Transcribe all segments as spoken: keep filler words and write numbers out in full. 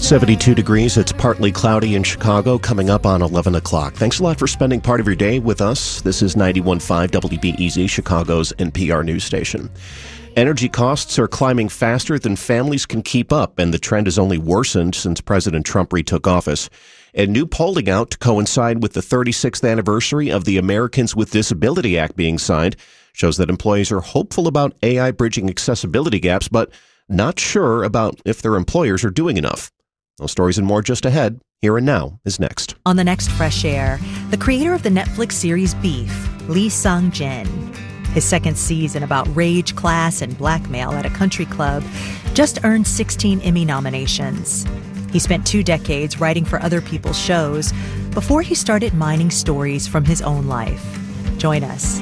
seventy-two degrees. It's partly cloudy in Chicago coming up on eleven o'clock. Thanks a lot for spending part of your day with us. This is ninety-one point five W B E Z, Chicago's N P R news station. Energy costs are climbing faster than families can keep up, and the trend has only worsened since President Trump retook office. A new polling out to coincide with the thirty-sixth anniversary of the Americans with Disability Act being signed shows that employees are hopeful about A I bridging accessibility gaps, but not sure about if their employers are doing enough. Those stories and more just ahead. Here and Now is next. On the next Fresh Air, the creator of the Netflix series Beef, Lee Sung-jin. His second season about rage, class, and blackmail at a country club just earned sixteen Emmy nominations. He spent two decades writing for other people's shows before he started mining stories from his own life. Join us.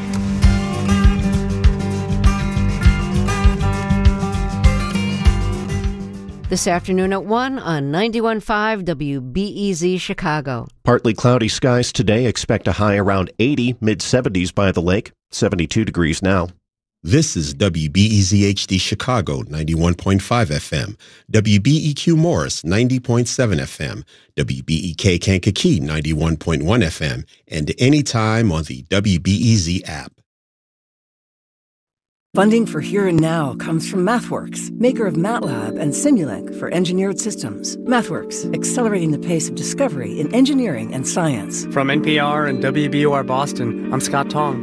This afternoon at one on ninety-one point five W B E Z Chicago. Partly cloudy skies today. Expect a high around eighty, mid-seventies by the lake. seventy-two degrees now. This is W B E Z H D Chicago, ninety-one point five F M. W B E Q Morris, ninety point seven F M. W B E K Kankakee, ninety-one point one F M. And anytime on the W B E Z app. Funding for Here and Now comes from MathWorks, maker of MATLAB and Simulink for engineered systems. MathWorks, accelerating the pace of discovery in engineering and science. From N P R and W B U R Boston, I'm Scott Tong.